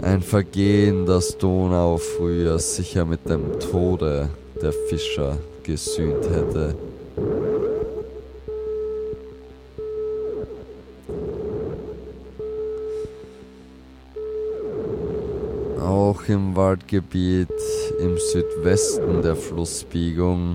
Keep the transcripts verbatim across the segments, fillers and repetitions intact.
Ein Vergehen, das Donau früher sicher mit dem Tode der Fischer gesühnt hätte. Auch im Waldgebiet im Südwesten der Flussbiegung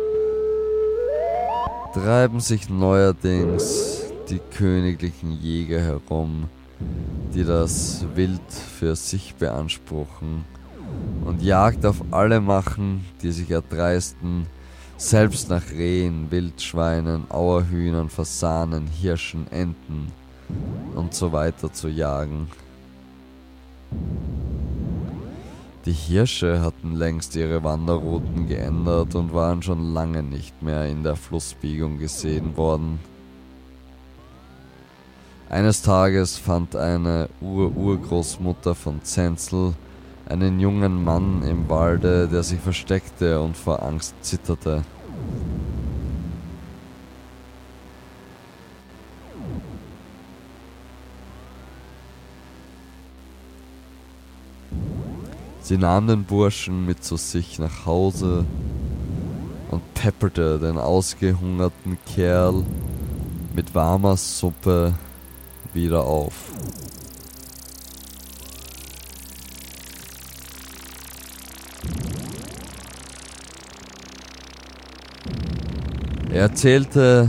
treiben sich neuerdings die königlichen Jäger herum, die das Wild für sich beanspruchen und Jagd auf alle machen, die sich erdreisten, selbst nach Rehen, Wildschweinen, Auerhühnern, Fasanen, Hirschen, Enten und so weiter zu jagen. Die Hirsche hatten längst ihre Wanderrouten geändert und waren schon lange nicht mehr in der Flussbiegung gesehen worden. Eines Tages fand eine Ur-Urgroßmutter von Zenzel einen jungen Mann im Walde, der sich versteckte und vor Angst zitterte. Sie nahm den Burschen mit zu sich nach Hause und pepperte den ausgehungerten Kerl mit warmer Suppe wieder auf. Er erzählte,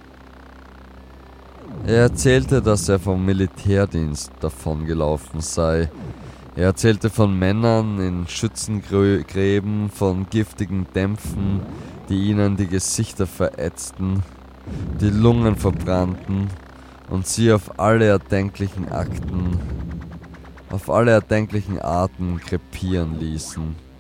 er erzählte, dass er vom Militärdienst davongelaufen sei. Er erzählte von Männern in Schützengräben, von giftigen Dämpfen, die ihnen die Gesichter verätzten, die Lungen verbrannten und sie auf alle erdenklichen Akten, auf alle erdenklichen Arten krepieren ließen.